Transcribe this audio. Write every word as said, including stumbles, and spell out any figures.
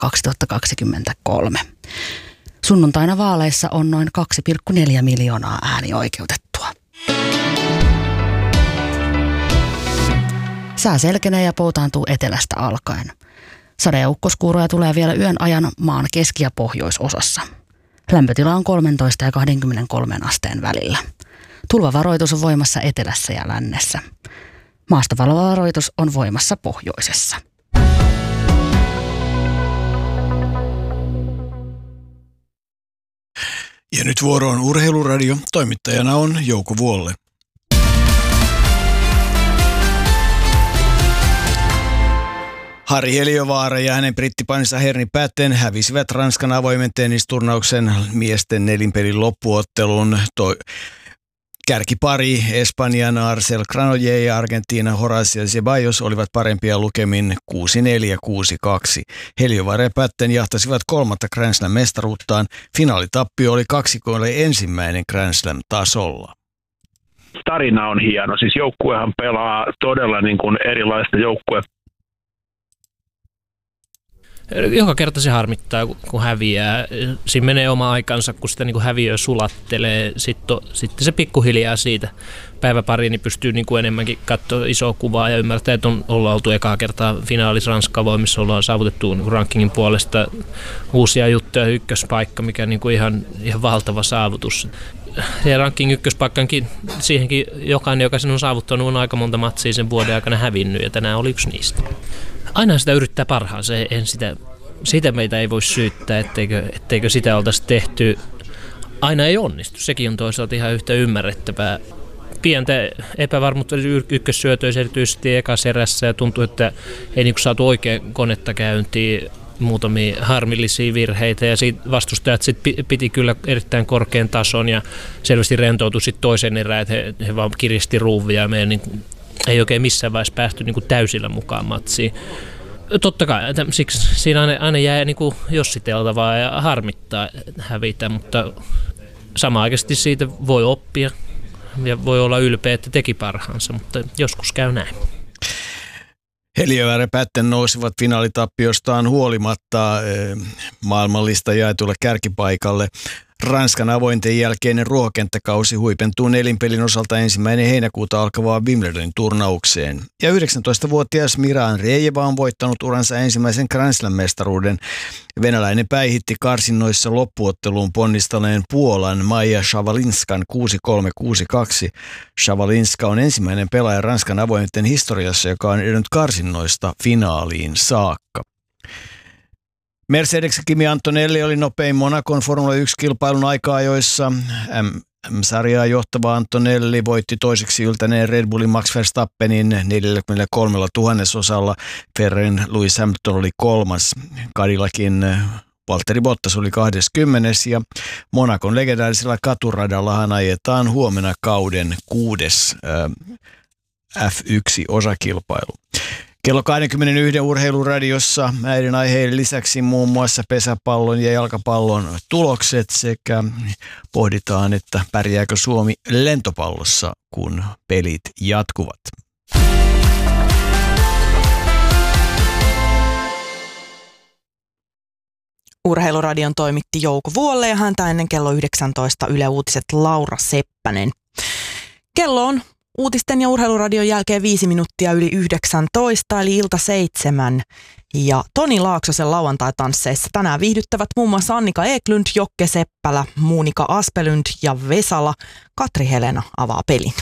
kaksituhattakaksikymmentäkolme. Sunnuntaina vaaleissa on noin kaksi pilkku neljä miljoonaa äänioikeutettua. Sää selkenee ja poutaantuu etelästä alkaen. Sade- ja ukkoskuuroja tulee vielä yön ajan maan keski- ja pohjoisosassa. Lämpötila on kolmetoista ja kaksikymmentäkolme asteen välillä. Tulvavaroitus on voimassa etelässä ja lännessä. Maastopalovaroitus on voimassa pohjoisessa. Ja nyt vuoro on Urheiluradio. Toimittajana on Jouko Vuolle. Harri Heliövaara ja hänen brittipainissa Herni Patten hävisivät Ranskan avoimen tennisturnauksen miesten nelinpelin loppuottelun. Toi kärkipari Espanjan Arcel Granollers ja Argentiina Horacio Zeballos olivat parempia lukemin kuusi neljä kuusi kaksi. Heliövaara ja Patten jahtasivat kolmatta Grand Slam mestaruuttaan. Finaalitappio oli kaksikoille ensimmäinen Grand Slam tasolla. Tarina on hieno. Siis joukkuehan pelaa todella niin kuin erilaista joukkue. Joka kerta se harmittaa, kun häviää. Siinä menee oma aikansa, kun sitä niin kuin häviöä sulattelee. Sitten, sitten se pikkuhiljaa siitä päivä pari niin pystyy niin kuin enemmänkin katsoa isoa kuvaa ja ymmärtää, että on, ollaan oltu ekaa kertaa finaalissa Ranskan, missä ollaan saavutettu niin kuin rankingin puolesta uusia juttuja, ykköspaikka, mikä niin kuin ihan, ihan valtava saavutus. Ja ranking ykköspaikkankin, siihenkin jokainen, joka sen on saavuttanut, on aika monta matsia sen vuoden aikana hävinnyt, ja tänään oli yksi niistä. Aina sitä yrittää parhaansa, en sitä, sitä meitä ei voi syyttää, etteikö, etteikö sitä oltaisi tehty. Aina ei onnistu, sekin on toisaalta ihan yhtä ymmärrettävää. Pientä epävarmuutta ykkössyötöissä erityisesti ekassa erässä, ja tuntuu, että ei niin kuin saatu oikein konetta käyntiin. Muutamia harmillisia virheitä ja siitä vastustajat sit piti kyllä erittäin korkean tason ja selvästi rentoutui sitten toisen erään, että he, he vaan kiristi ruuvia ja meidän niin, ei oikein missään vaiheessa päästy niin kuin täysillä mukaan matsiin. Totta kai, siksi siinä aina, aina jää niin kuin jossiteltavaa ja harmittaa hävitä, mutta samanaikaisesti siitä voi oppia ja voi olla ylpeä, että teki parhaansa, mutta joskus käy näin. Heliövaara ja Patten nousivat finaalitappioistaan huolimatta maailmallista jaetulle kärkipaikalle. Ranskan avointen jälkeinen ruohokenttäkausi huipentuu nelinpelin osalta ensimmäinen heinäkuuta alkavaan Wimbledonin turnaukseen. Ja yhdeksäntoistavuotias Mira Andreeva on voittanut uransa ensimmäisen Grand Slam-mestaruuden. Venäläinen päihitti karsinnoissa loppuotteluun ponnistaneen Puolan Maja Szawalinskan kuusi kolme kuusi kaksi. Szawalinska on ensimmäinen pelaaja Ranskan avointen historiassa, joka on edennyt karsinnoista finaaliin saakka. Mercedes Kimi Antonelli oli nopein Monacon Formula yksi-kilpailun aika-ajoissa. M-sarjaa johtava Antonelli voitti toiseksi yltäneen Red Bullin Max Verstappenin neljäkymmentäkolme tuhannesosalla. Ferrarin Lewis Hamilton oli kolmas. Cadillacin Valtteri Bottas oli kaksikymmentä ja Monacon legendaarisella katuradallahan ajetaan huomenna kauden kuudes F yksi -osakilpailu. Kello kaksikymmentäyksi Urheiluradiossa näiden aiheiden lisäksi muun muassa pesäpallon ja jalkapallon tulokset sekä pohditaan, että pärjääkö Suomi lentopallossa, kun pelit jatkuvat. Urheiluradion toimitti Jouko Vuolle ja häntä ennen kello yhdeksäntoista Yle Uutiset Laura Seppänen. Kello on uutisten ja Urheiluradion jälkeen viisi minuuttia yli yhdeksäntoista, eli ilta seitsemän. Ja Toni Laaksosen lauantai-tansseissa tänään viihdyttävät muun muassa Annika Eklund, Jokke Seppälä, Muunika Aspelund ja Vesala. Katri Helena avaa pelin.